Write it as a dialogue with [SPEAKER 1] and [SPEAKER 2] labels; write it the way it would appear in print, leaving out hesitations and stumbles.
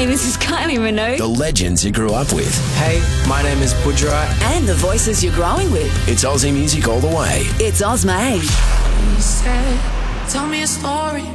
[SPEAKER 1] Hey, this is Kylie Minogue.
[SPEAKER 2] The legends you grew up with.
[SPEAKER 3] Hey, my name is Pujara.
[SPEAKER 4] And the voices you're growing with.
[SPEAKER 2] It's Aussie music all the way.
[SPEAKER 4] It's Ozma.
[SPEAKER 5] He said, tell me a story.